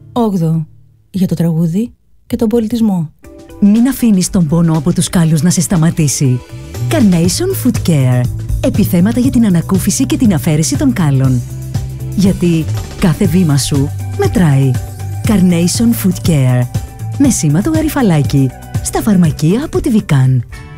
8. Για το τραγούδι και τον πολιτισμό. Μην αφήνεις τον πόνο από τους κάλους να σε σταματήσει. Carnation Foot Care. Επιθέματα για την ανακούφιση και την αφαίρεση των κάλων. Γιατί κάθε βήμα σου μετράει. Carnation Foot Care. Με σήμα το γαριφαλάκι. Στα φαρμακεία από τη Vican.